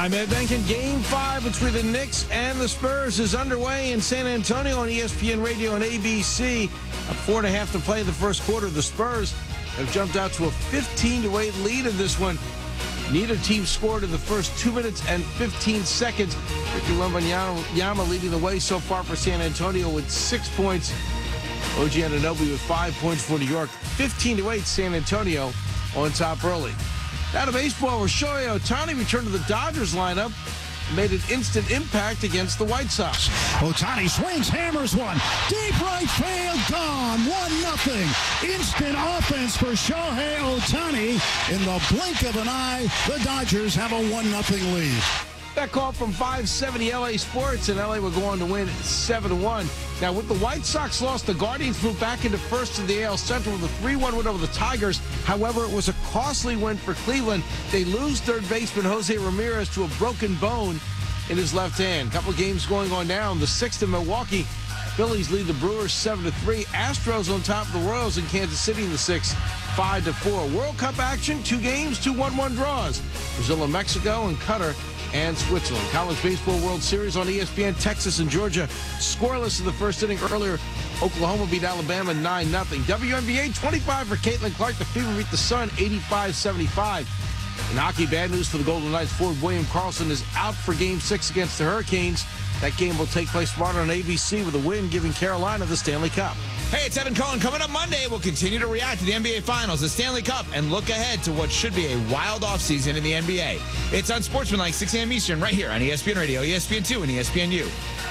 I'm Ed Benkin. Game 5 between the Knicks and the Spurs is underway in San Antonio on ESPN Radio and ABC. A 4.5 to play in the first quarter. The Spurs have jumped out to a 15-8 lead in this one. Neither team scored in the first 2 minutes and 15 seconds. Ricky Wembanyama leading the way so far for San Antonio with 6 points. OG Anunoby with 5 points for New York. 15-8 San Antonio on top early. Now to baseball, where Shohei Ohtani returned to the Dodgers lineup, made an instant impact against the White Sox. Ohtani swings, hammers one. Deep right field, gone. 1-0. Instant offense for Shohei Ohtani. In the blink of an eye, the Dodgers have a 1-0 lead. That call from 570 LA Sports, and LA will go on to win 7-1. Now, with the White Sox loss, the Guardians moved back into first in the AL Central with a 3-1 win over the Tigers. However, it was a costly win for Cleveland. They lose third baseman Jose Ramirez to a broken bone in his left hand. Couple games going on now. In the 6th in Milwaukee, Phillies lead the Brewers 7-3. Astros on top of the Royals in Kansas City in the 6th, 5-4. World Cup action, 2 games, 2 1-1 draws. Brazil and Mexico and Qatar and Switzerland. College Baseball World Series on ESPN. Texas and Georgia scoreless in the first inning earlier. Oklahoma beat Alabama 9-0. WNBA 25 for Caitlin Clark. The Fever beat the Sun 85-75. In hockey, bad news for the Golden Knights. Forward William Karlsson is out for Game 6 against the Hurricanes. That game will take place tomorrow on ABC with a win giving Carolina the Stanley Cup. Hey, it's Evan Cohen. Coming up Monday, we'll continue to react to the NBA Finals, the Stanley Cup, and look ahead to what should be a wild offseason in the NBA. It's Unsportsmanlike, 6 a.m. Eastern, right here on ESPN Radio, ESPN2, and ESPNU.